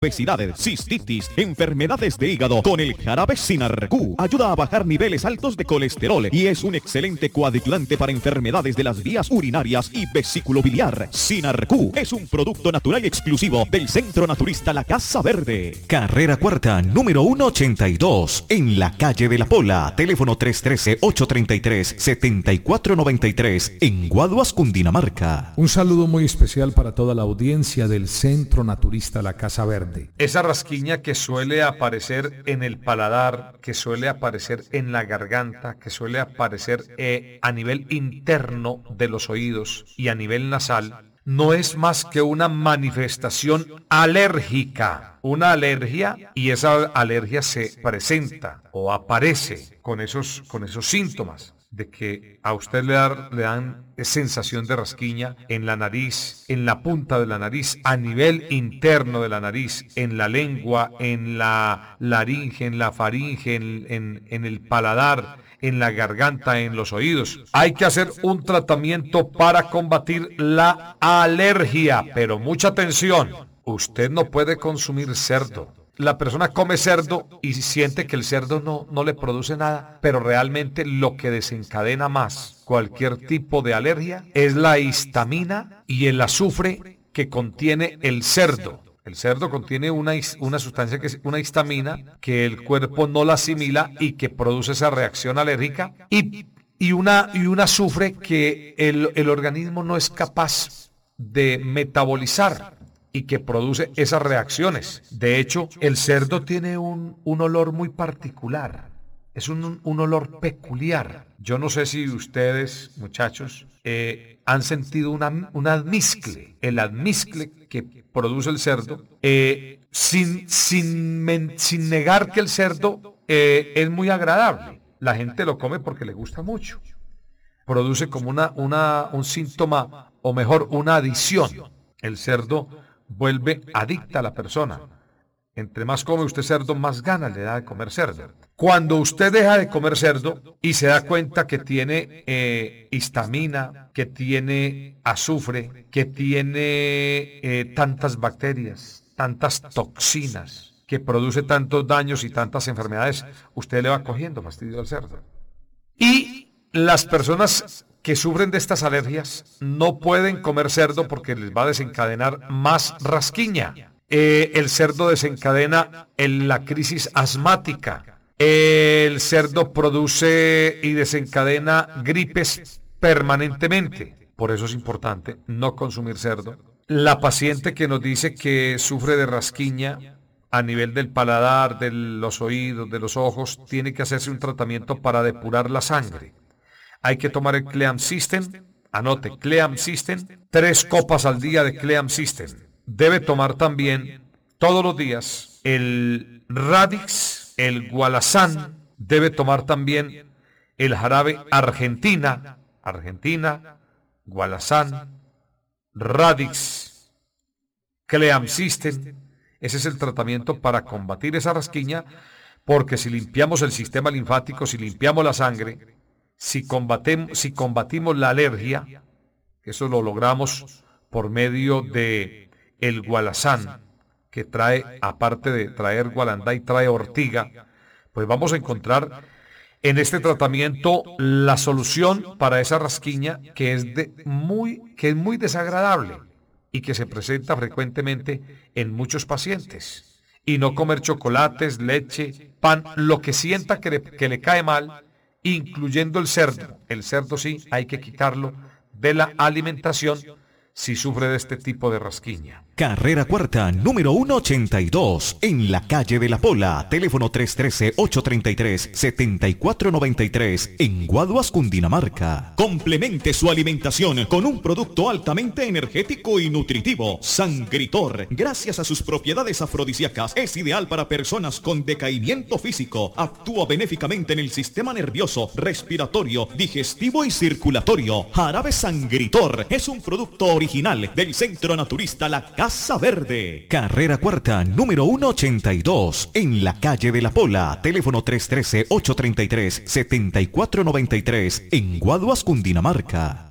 obesidad, cistitis, enfermedades de hígado. Con el jarabe Sinarq ayuda a bajar niveles altos de colesterol y es un excelente coadjuvante para enfermedades de las vías urinarias y vesículo biliar. Sinarq es un producto natural y exclusivo del Centro Naturista La Casa Verde. Carrera Cuarta, número 182, en la calle de la Pola. Teléfono 313-833-7493, en Guaduas, Cundinamarca. Un saludo muy especial para toda la audiencia del Centro Naturista La Casa Verde. Esa rasquiña que suele aparecer en el paladar, que suele aparecer en la garganta, que suele aparecer a nivel interno de los oídos y a nivel nasal, no es más que una manifestación alérgica, una alergia, y esa alergia se presenta o aparece con esos síntomas de que a usted le dan sensación de rasquiña en la nariz, en la punta de la nariz, a nivel interno de la nariz, en la lengua, en la laringe, en la faringe, en el paladar, en la garganta, en los oídos. Hay que hacer un tratamiento para combatir la alergia, pero mucha atención, usted no puede consumir cerdo. La persona come cerdo y siente que el cerdo no le produce nada, pero realmente lo que desencadena más cualquier tipo de alergia es la histamina y el azufre que contiene el cerdo. El cerdo contiene una sustancia que es una histamina que el cuerpo no la asimila y que produce esa reacción alérgica y un azufre que el organismo no es capaz de metabolizar y que produce esas reacciones. De hecho, el cerdo tiene un olor muy particular, es un olor peculiar. Yo no sé si ustedes, muchachos, han sentido un almizcle, el almizcle que produce el cerdo, sin negar que el cerdo es muy agradable. La gente lo come porque le gusta mucho. Produce como un síntoma, o mejor, una adicción. El cerdo vuelve adicta a la persona. Entre más come usted cerdo, más ganas le da de comer cerdo. Cuando usted deja de comer cerdo y se da cuenta que tiene histamina, que tiene azufre, que tiene tantas bacterias, tantas toxinas, que produce tantos daños y tantas enfermedades, usted le va cogiendo fastidio al cerdo. Y las personas que sufren de estas alergias no pueden comer cerdo porque les va a desencadenar más rasquiña. El cerdo desencadena la crisis asmática. El cerdo produce y desencadena gripes permanentemente. Por eso es importante no consumir cerdo. La paciente que nos dice que sufre de rasquiña a nivel del paladar, de los oídos, de los ojos, tiene que hacerse un tratamiento para depurar la sangre. Hay que tomar el Cleam System, anote, Cleam System, 3 copas al día de Cleam System. Debe tomar también todos los días el Radix, el Gualazán, debe tomar también el jarabe Argentina, Gualazán, Radix, Cleam System. Ese es el tratamiento para combatir esa rasquiña, porque si limpiamos el sistema linfático, si limpiamos la sangre, si combatimos la alergia, eso lo logramos por medio de el Gualazán, que trae, aparte de traer gualandá y trae ortiga, pues vamos a encontrar en este tratamiento la solución para esa rasquiña que es muy desagradable y que se presenta frecuentemente en muchos pacientes. Y no comer chocolates, leche, pan, lo que sienta que le cae mal, incluyendo el cerdo. El cerdo sí hay que quitarlo de la alimentación si sufre de este tipo de rasquiña. Carrera Cuarta, número 182, en la calle de la Pola. Teléfono 313-833-7493, en Guaduas, Cundinamarca. Complemente su alimentación con un producto altamente energético y nutritivo. Sangritor, gracias a sus propiedades afrodisíacas, es ideal para personas con decaimiento físico. Actúa benéficamente en el sistema nervioso, respiratorio, digestivo y circulatorio. Jarabe Sangritor es un producto original del Centro Naturista La Casa Verde. Carrera Cuarta, número 182, en la calle de la Pola. Teléfono 313-833-7493, en Guaduas, Cundinamarca.